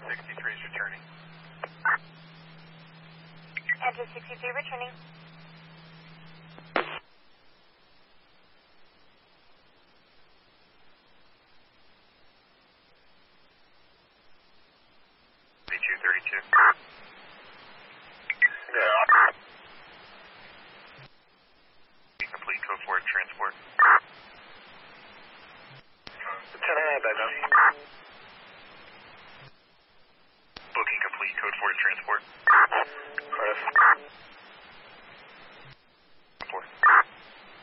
63 is returning. Enter 63 returning. Complete code 4 transport.